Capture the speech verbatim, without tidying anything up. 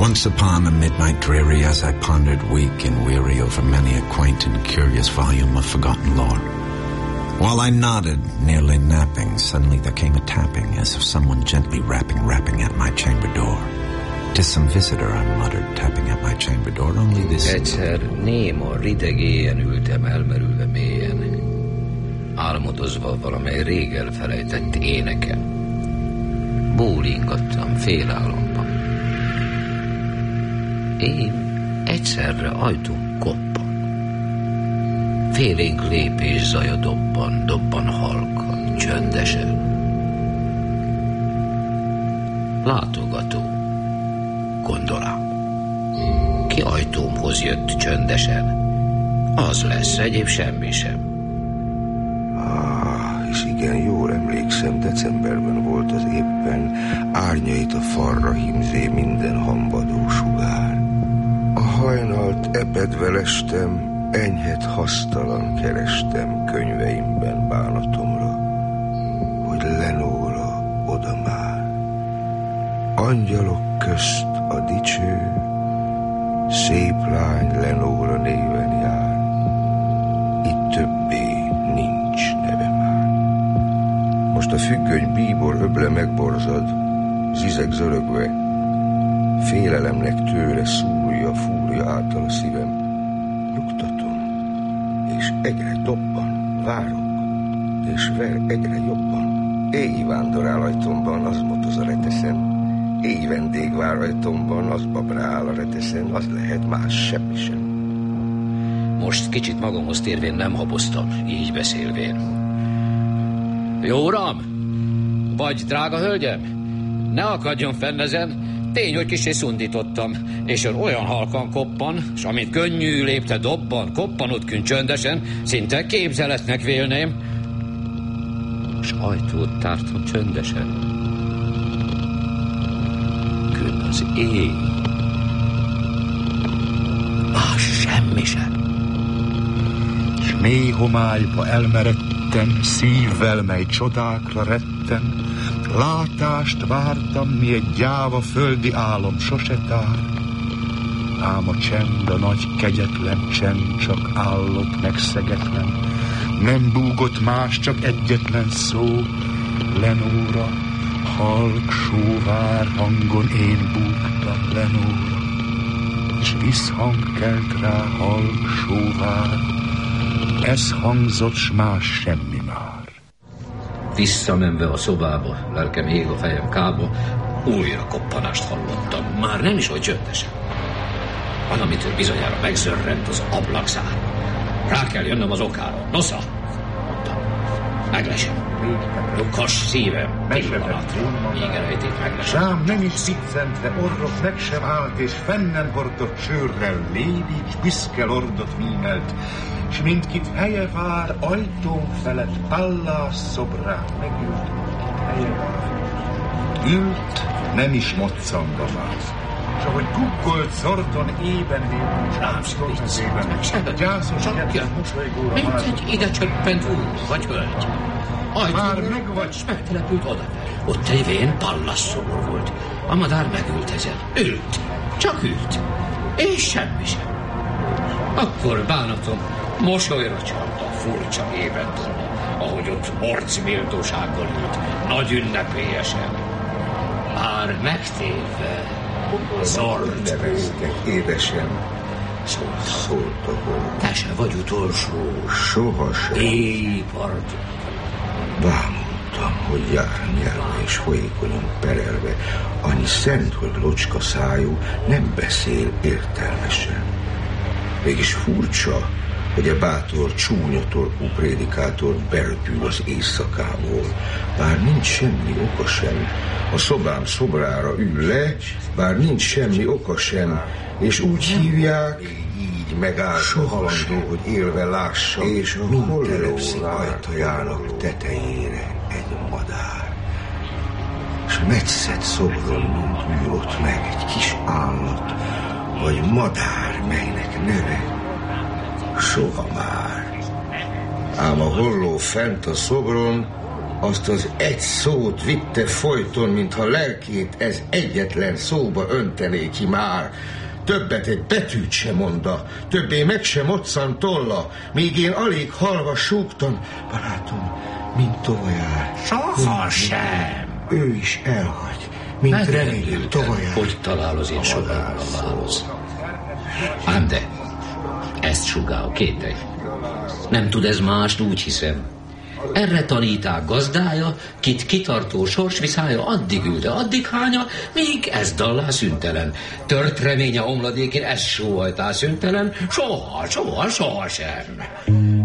Once upon a midnight dreary, as I pondered weak and weary over many a quaint and curious volume of forgotten lore, while I nodded, nearly napping, suddenly there came a tapping, as of someone gently rapping, rapping at my chamber door. 'Tis some visitor, I muttered, tapping at my chamber door, only this... Egyszer néma, rideg éjjel ültem elmerülve mélyen, álmodozva valamely rég elfelejtett éneken. Bólingattam félálomban. Én egyszerre ajtón koppan. Félénk lépés zaja dobban, dobban halkan, csöndesen. Látogató, gondolám. Ki ajtómhoz jött csöndesen, az lesz, egyéb semmi sem. Ah, és igen, jól emlékszem, decemberben volt az éppen, árnyait a falra hímzé minden hamvadó sugár. A hajnalt epedve lestem, enyhet hasztalan kerestem könyveimben bánatomra, hogy Lenóra oda már. Angyalok közt a dicső, szép lány Lenóra néven jár, itt többé nincs neve már. Most a függöny bíbor öble megborzad, zizeg zörögve, félelemnek tőle szúrja, fúrja által a szívem. Nyugtatom, és egyre dobban, várok, és ver egyre jobban. Éj vándorál ajtomban, az motoz a reteszen, éj vendég vár ajtomban, az babrál a reteszen, az lehet más semmi sem. Most kicsit magamhoz térvén nem haboztam, így beszélvén. Jó uram! Vagy drága hölgyem? Ne akadjon fenn ezen, tény, hogy kissé szundítottam, és ön olyan halkan koppan, s amint könnyű lépte dobban, koppanott kün csöndesen, szinte képzeletnek vélném, s ajtót tártam csöndesen. Kön az éj. Más semmi sem. S mély homályba elmeredtem, szívvel, mely csodákra rettem, látást vártam, mi egy gyáva földi álom sose tár. Ám a csend, a nagy kegyetlen csend, csak állott megszegetlen, nem búgott más, csak egyetlen szó, Lenóra, halk, sóvár hangon én búgtam Lenóra, és visszhang kelt rá halk, sóvár, ez hangzott, s más semmi már. Visszamenve a szobába, lelkem ég a fejem kába, újra koppanást hallottam, már nem is oly csöndesen. Valamitől bizonyára megzörrent az ablakzár. Rá kell jönnöm az okára. Nosza! Mondtam. Meglesem. Lukas szívem, pillanatra, míg elejtét meglesem. Rám nem is viccentve orrot meg sem állt, és fennen hordott sörrel lévi, s büszke lordot mímelt, s mindkit helye vár ajtón felett Pallas szobrán megült, helye vár. Ült, nem is moccanga már, s ahogy guggolt zordon ében vélt, rám szorítszében, gyászos ketlen mosolygóra mint egy ide csöppent úr vagy hölgy. Már meg vagy, s megtelepült oda. Ott egy vén Pallas szobor volt. A madár megült ezen. Ült. Csak ült. És semmi sem. Akkor bánatom mosolyra csalt a furcsa ében tolva, ahogy ott morc méltósággal ült, nagy ünnepélyesen. Már megtérve, zord. Neveztek édesen, Szóltam. szólta volna. Te se vagy utolsó. Sohasem. Éj part. Bámultam, hogy jár nyelve és folyékonyan perelve, annyi szent, hogy locska szájú, nem beszél értelmesen. Mégis furcsa, hogy a bátor, csúnya torkú prédikátor belpül az éjszakából, bár nincs semmi oka sem. A szobám szobrára ül le, bár nincs semmi oka sem, és úgy hívják, így megáll halandó, hogy élve lássa, és mind telepszik ajtajának tetejére egy madár. S metszett szobron ül ott meg egy kis állat, vagy madár, melynek neve soha már. Ám a holló fent a szobron Azt az egy szót vitte folyton, mintha lelkét ez egyetlen szóba öntené ki már. Többet egy betűt se monda, többé meg se moccan tolla, míg én alig halva súgtam, barátom, mint tojár. Soha sem. Ő is elhagy, mint remélem tojár. Hogy talál az én sugárban a válasz? Ám de, ezt sugál, kételj. Nem tud ez mást, úgy hiszem. Erre taníták gazdája, kit kitartó sorsviszája, addig ülde, addig hánya, míg ez dallá szüntelen. Tört reménye omladékén, ez sóhajtál szüntelen, soha, soha, soha sem.